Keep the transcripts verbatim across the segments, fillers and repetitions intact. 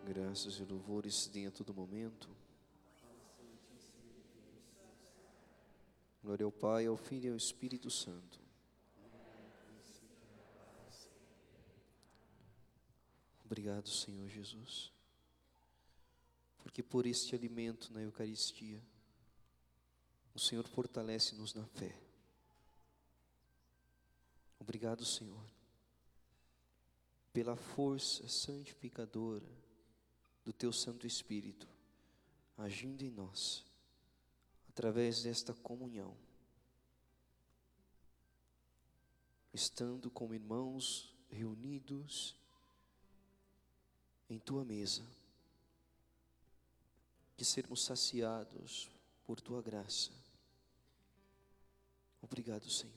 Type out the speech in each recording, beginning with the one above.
Graças e louvores se deem a todo momento. Glória ao Pai, ao Filho e ao Espírito Santo. Obrigado, Senhor Jesus, porque por este alimento na Eucaristia, o Senhor fortalece-nos na fé. Obrigado, Senhor, pela força santificadora do Teu Santo Espírito, agindo em nós, através desta comunhão, estando como irmãos reunidos em Tua mesa, de sermos saciados por Tua graça. Obrigado, Senhor.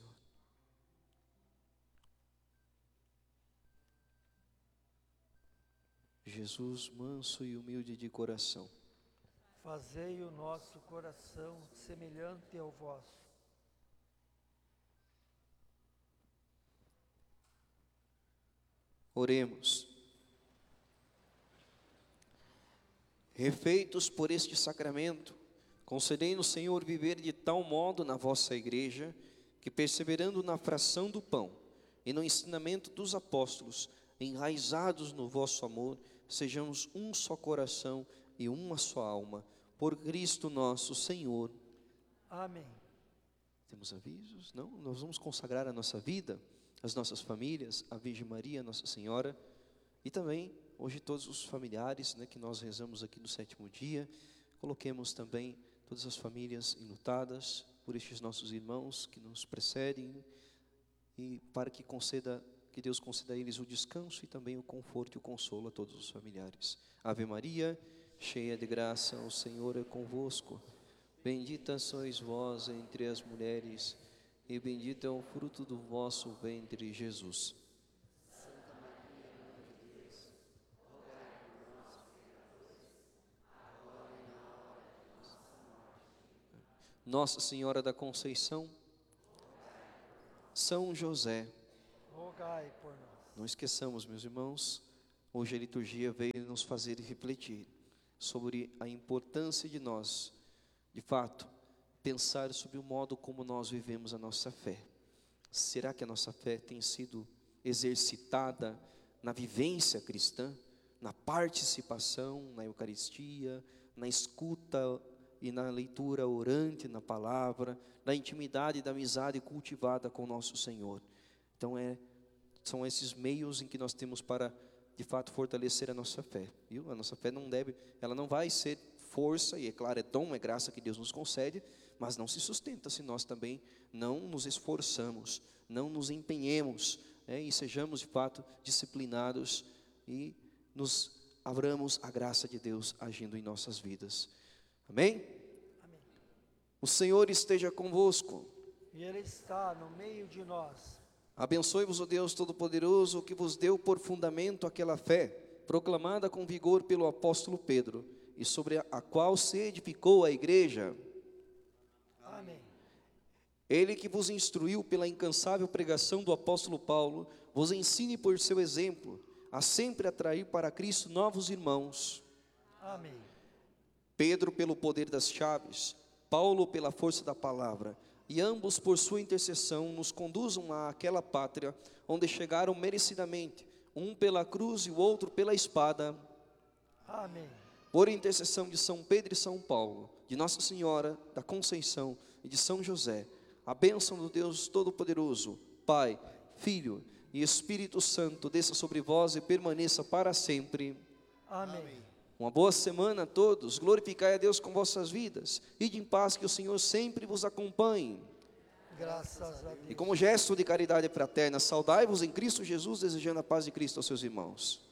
Jesus, manso e humilde de coração, fazei o nosso coração semelhante ao vosso. Oremos. Refeitos por este sacramento, concedei-nos, Senhor, viver de tal modo na vossa igreja, que perseverando na fração do pão e no ensinamento dos apóstolos, enraizados no vosso amor, sejamos um só coração e uma só alma, por Cristo nosso Senhor. Amém. Temos avisos? Não? Nós vamos consagrar a nossa vida, as nossas famílias, a Virgem Maria, Nossa Senhora, e também, hoje, todos os familiares, né, que nós rezamos aqui no sétimo dia. Coloquemos também todas as famílias enlutadas por estes nossos irmãos que nos precedem, e para que conceda, que Deus conceda a eles o descanso e também o conforto e o consolo a todos os familiares. Ave Maria, cheia de graça, o Senhor é convosco. Bendita sois vós entre as mulheres, e bendito é o fruto do vosso ventre, Jesus. Santa Maria, Mãe de Deus, rogai por nós, pecadores, agora e na hora de nossa morte. Nossa Senhora da Conceição, São José, Rogai por nós. não esqueçamos, meus irmãos, hoje a liturgia veio nos fazer refletir sobre a importância de nós, de fato, pensar sobre o modo como nós vivemos a nossa fé. Será que a nossa fé tem sido exercitada na vivência cristã, na participação, na Eucaristia, na escuta e na leitura orante na palavra, na intimidade e da amizade cultivada com nosso Senhor? Então é, são esses meios em que nós temos para, de fato, fortalecer a nossa fé, viu? A nossa fé não deve, ela não vai ser força, e é claro, é dom, é graça que Deus nos concede, mas não se sustenta se nós também não nos esforçamos, não nos empenhemos, né, e sejamos de fato disciplinados e nos abramos a graça de Deus agindo em nossas vidas. Amém? Amém. O Senhor esteja convosco. E Ele está no meio de nós. Abençoe-vos o Deus Todo-Poderoso, que vos deu por fundamento aquela fé, proclamada com vigor pelo apóstolo Pedro, e sobre a qual se edificou a igreja. Amém. Ele que vos instruiu pela incansável pregação do apóstolo Paulo, vos ensine por seu exemplo, a sempre atrair para Cristo novos irmãos. Amém. Pedro pelo poder das chaves, Paulo pela força da palavra, e ambos por sua intercessão nos conduzam àquela pátria, onde chegaram merecidamente, um pela cruz e o outro pela espada. Amém. Por intercessão de São Pedro e São Paulo, de Nossa Senhora da Conceição e de São José, a bênção do Deus Todo-Poderoso, Pai, Filho e Espírito Santo, desça sobre vós e permaneça para sempre. Amém. Uma boa semana a todos, glorificai a Deus com vossas vidas, ide em paz, que o Senhor sempre vos acompanhe. Graças a Deus. E como gesto de caridade fraterna, saudai-vos em Cristo Jesus, desejando a paz de Cristo aos seus irmãos.